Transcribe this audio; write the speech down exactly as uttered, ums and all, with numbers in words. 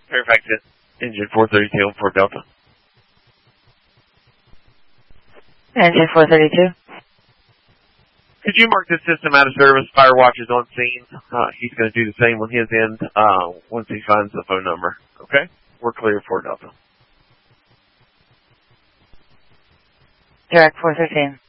Fairfax engine four thirty-two for Delta. Engine four thirty-two. Could you mark the system out of service? Firewatch is on scene. Uh, he's going to do the same on his end uh, once he finds the phone number. Okay? We're clear for Delta. Direct four thirteen.